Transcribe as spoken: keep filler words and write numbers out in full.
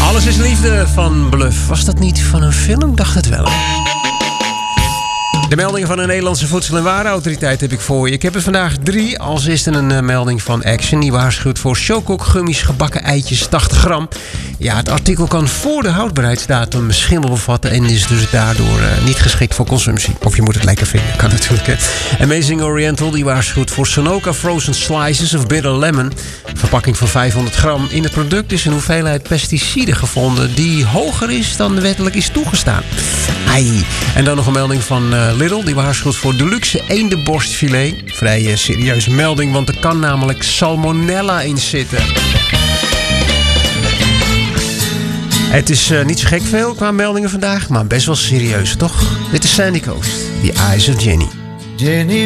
Alles is liefde van Bluff. Was dat niet van een film? Dacht het wel. De meldingen van de Nederlandse Voedsel- en Warenautoriteit heb ik voor je. Ik heb er vandaag drie. Als eerste een uh, melding van Action. Die waarschuwt voor Chococgummies gebakken eitjes tachtig gram. Ja, het artikel kan voor de houdbaarheidsdatum schimmel bevatten en is dus daardoor uh, niet geschikt voor consumptie. Of je moet het lekker vinden, kan natuurlijk. Hè. Amazing Oriental die waarschuwt voor Sonoka Frozen Slices of Bitter Lemon. Verpakking van vijfhonderd gram. In het product is een hoeveelheid pesticiden gevonden die hoger is dan wettelijk is toegestaan. Ai. En dan nog een melding van uh, Lidl. Die waarschuwt voor deluxe eendenborstfilet. Vrij uh, serieuze melding, want er kan namelijk salmonella in zitten. Het is uh, niet zo gek veel qua meldingen vandaag, maar best wel serieus, toch? Dit is Sandy Coast, The Eyes of Jenny. Jenny